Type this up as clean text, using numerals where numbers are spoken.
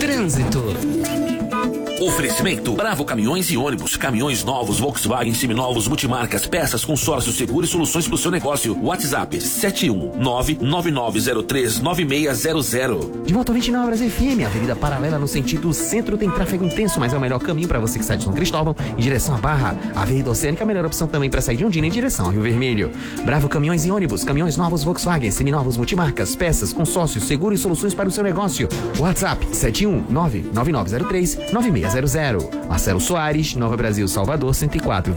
Trânsito. Oferecimento Bravo Caminhões e Ônibus, caminhões novos, Volkswagen, seminovos, multimarcas, peças, consórcio, seguro e soluções para o seu negócio. WhatsApp 71999039600. De volta ao 29 Horas FM, Avenida Paralela no sentido centro tem tráfego intenso, mas é o melhor caminho para você que sai de São Cristóvão em direção à Barra. A Avenida Oceânica é a melhor opção também para sair de Ondina em direção ao Rio Vermelho. Bravo Caminhões e Ônibus, caminhões novos, Volkswagen, seminovos, multimarcas, peças, consórcio, seguro e soluções para o seu negócio. WhatsApp 71999039600. Marcelo Soares, Nova Brasil, Salvador, 104,7.